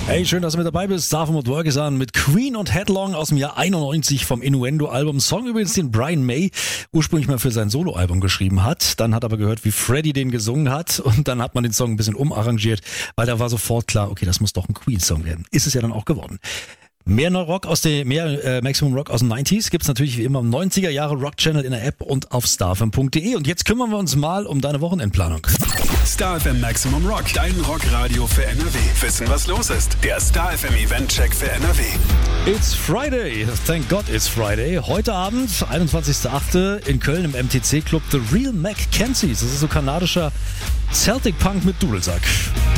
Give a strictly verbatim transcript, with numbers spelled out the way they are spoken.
Hey, schön, dass du mit dabei bist. Starfm und Work is on mit Queen und Headlong aus dem Jahr einundneunzig vom Innuendo-Album. Song übrigens, den Brian May ursprünglich mal für sein Soloalbum geschrieben hat. Dann hat aber gehört, wie Freddie den gesungen hat. Und dann hat man den Song ein bisschen umarrangiert, weil da war sofort klar, okay, das muss doch ein Queen-Song werden. Ist es ja dann auch geworden. Mehr Rock aus der, mehr äh, Maximum Rock aus den neunziger gibt's natürlich wie immer im neunziger Jahre Rock Channel in der App und auf starfm punkt de. Und jetzt kümmern wir uns mal um deine Wochenendplanung. StarFM Maximum Rock, dein Rockradio für N R W. Wissen, was los ist? Der StarFM Event Check für N R W. It's Friday. Thank God it's Friday. Heute Abend, einundzwanzigster achte in Köln im M T C Club The Real Mackenzies. Das ist so kanadischer Celtic Punk mit Dudelsack.